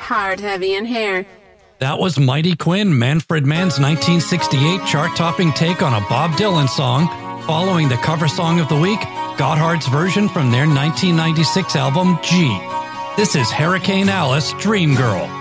hard, heavy, and hair. That was Mighty Quinn, Manfred Mann's 1968 chart-topping take on a Bob Dylan song, following the cover song of the week, Gotthard's version from their 1996 album, G. This is Hurricane Alice, Dream Girl.